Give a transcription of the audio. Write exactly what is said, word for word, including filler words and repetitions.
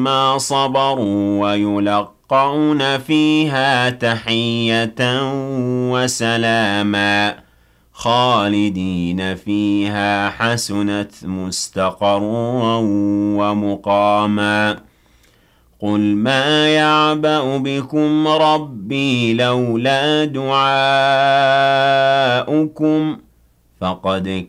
ما صبروا ويلقون فيها تحية وسلاما خالدين فيها حسنت مستقرا ومقاما قل ما يعبأ بكم ربي لولا دعاؤكم فقد